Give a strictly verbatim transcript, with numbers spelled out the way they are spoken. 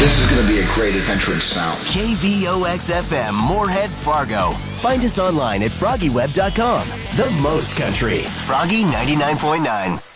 This is going to be a great adventure in sound. K V O X F M, Moorhead, Fargo. Find us online at froggy web dot com. The most country. Froggy ninety-nine point nine.